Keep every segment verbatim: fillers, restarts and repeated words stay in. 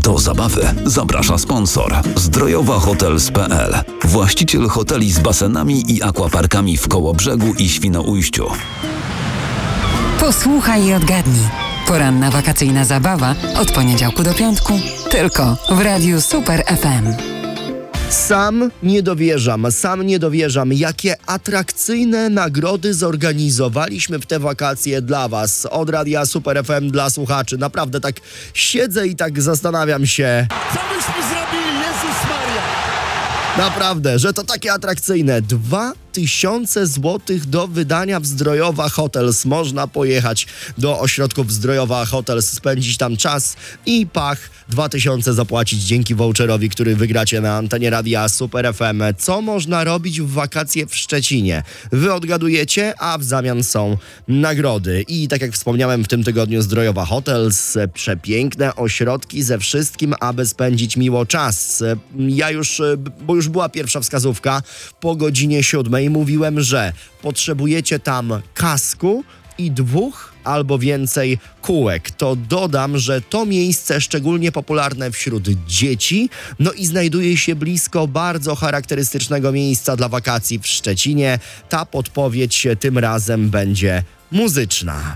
Do zabawy zaprasza sponsor Zdrojowa Hotels kropka pe el, właściciel hoteli z basenami i akwaparkami w Kołobrzegu i Świnoujściu. Posłuchaj i odgadnij. Poranna wakacyjna zabawa od poniedziałku do piątku tylko w Radiu Super F M. Sam nie dowierzam, sam nie dowierzam, jakie atrakcyjne nagrody zorganizowaliśmy w te wakacje dla Was. Od Radia Super F M dla słuchaczy. Naprawdę tak siedzę i tak zastanawiam się. Co myśmy zrobili, Jezus Maria? Naprawdę, że to takie atrakcyjne. Dwa tysiące złotych do wydania w Zdrojowa Hotels. Można pojechać do ośrodków Zdrojowa Hotels, spędzić tam czas i pach, dwa tysiące zapłacić dzięki voucherowi, który wygracie na antenie Radia Super F M. Co można robić w wakacje w Szczecinie? Wy odgadujecie, a w zamian są nagrody. I tak jak wspomniałem, w tym tygodniu Zdrojowa Hotels, przepiękne ośrodki ze wszystkim, aby spędzić miło czas. Ja już, bo już była pierwsza wskazówka, po godzinie siódmej mówiłem, że potrzebujecie tam kasku i dwóch albo więcej kółek. To dodam, że to miejsce szczególnie popularne wśród dzieci, no i znajduje się blisko bardzo charakterystycznego miejsca dla wakacji w Szczecinie. Ta podpowiedź tym razem będzie muzyczna.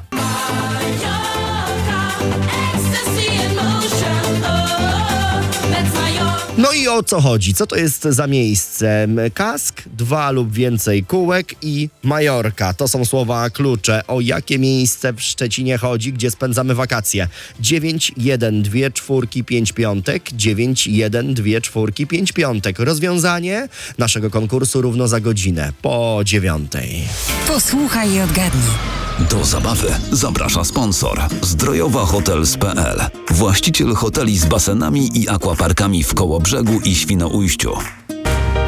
No i o co chodzi? Co to jest za miejsce? Kask, dwa lub więcej kółek i Majorka. To są słowa klucze. O jakie miejsce w Szczecinie chodzi, gdzie spędzamy wakacje? dziewięć jeden dwa czwórki pięć piątek, dziewięć jeden dwa czwórki pięć piątek. Rozwiązanie naszego konkursu równo za godzinę, po dziewiątej. Posłuchaj i odgadnij. Do zabawy zaprasza sponsor Zdrojowa Hotels kropka pe el, właściciel hoteli z basenami i akwaparkami w Kołobrzegu i Świnoujściu.